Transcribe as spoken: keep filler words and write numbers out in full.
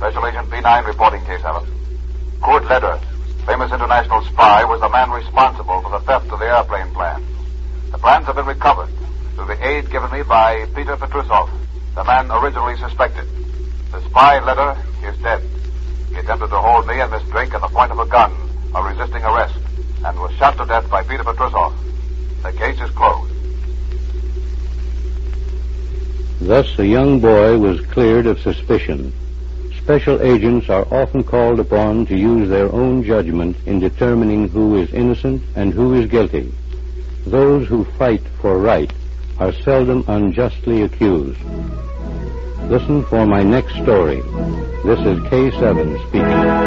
Special Agent B nine reporting, K seven. Kurt Leder, famous international spy, was the man responsible for the theft of the airplane plans. The plans have been recovered through the aid given me by Peter Petrusov, the man originally suspected. The spy, Leder, is dead. He attempted to hold me and Miss Drake at the point of a gun while resisting arrest and was shot to death by Peter Petrusov. The case is closed. Thus the young boy was cleared of suspicion. Special agents are often called upon to use their own judgment in determining who is innocent and who is guilty. Those who fight for right are seldom unjustly accused. Listen for my next story. This is K seven speaking.